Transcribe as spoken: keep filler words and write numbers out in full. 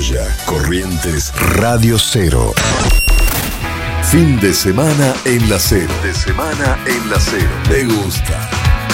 Troya, Corrientes, Radio Cero. Fin de semana en la Cero. De semana en la Cero. Me gusta.